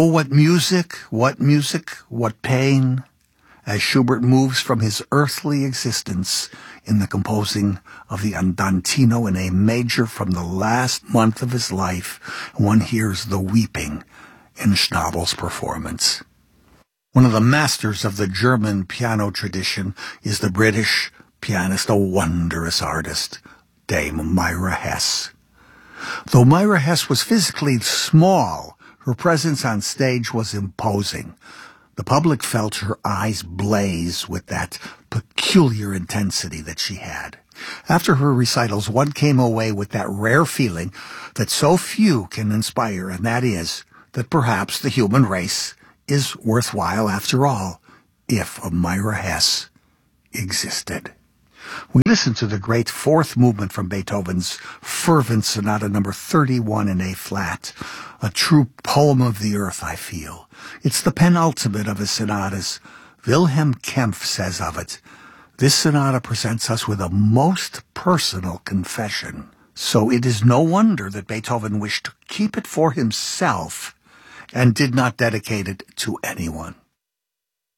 Oh, what music, what pain, as Schubert moves from his earthly existence in the composing of the Andantino in A major from the last month of his life, one hears the weeping in Schnabel's performance. One of the masters of the German piano tradition is the British pianist, a wondrous artist, Dame Myra Hess. Though Myra Hess was physically small, her presence on stage was imposing. The public felt her eyes blaze with that peculiar intensity that she had. After her recitals, one came away with that rare feeling that so few can inspire, and that is that perhaps the human race is worthwhile after all, if a Myra Hess existed. We listen to the great fourth movement from Beethoven's Fervent Sonata number 31 in A-flat, a true poem of the earth, I feel. It's the penultimate of his sonatas. Wilhelm Kempff says of it, "This sonata presents us with a most personal confession." So it is no wonder that Beethoven wished to keep it for himself and did not dedicate it to anyone.